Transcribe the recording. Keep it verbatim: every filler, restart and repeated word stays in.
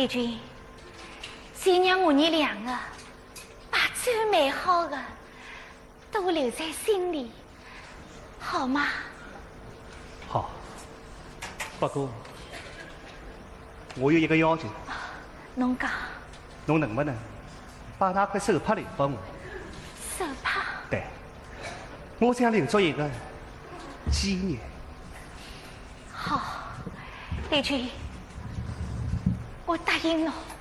李军，先让我你两个把最美好的都留在心里，好吗？ 好。不过，我有一个要求。 侬讲。 侬能不能把那块手帕留给我？ 手帕。 对，我想留作一个纪念。 好，李军，我答应侬。